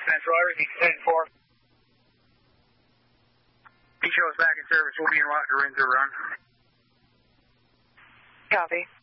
Central, everything's 10-4. Echo is back in service. We'll be in route to Windsor Run. Copy.